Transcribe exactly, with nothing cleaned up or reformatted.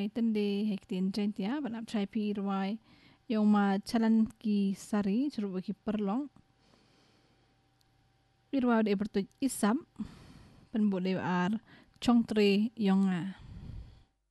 irway tende hektin jentia banap chai pi irway yung ma chalan ki sari churu ki perlong irway de bertuj isam penbu de ar chong tre yung